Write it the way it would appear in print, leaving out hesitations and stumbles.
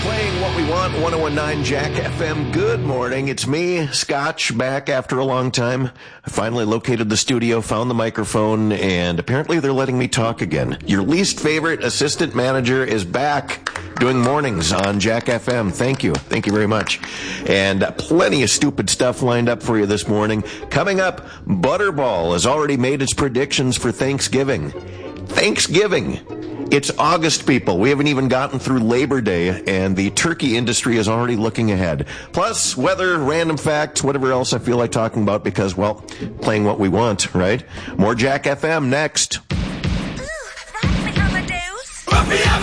Playing what we want, 1019 Jack FM. Good morning. It's me, Scotch, back after a long time. I finally located the studio, found the microphone, and apparently they're letting me talk again. Your least favorite assistant manager is back doing mornings on Jack FM. Thank you. Thank you very much. And plenty of stupid stuff lined up for you this morning. Coming up, Butterball has already made its predictions for Thanksgiving. It's August, people. We haven't even gotten through Labor Day, and the turkey industry is already looking ahead. Plus, weather, random facts, whatever else I feel like talking about because, well, playing what we want, right? More Jack FM next.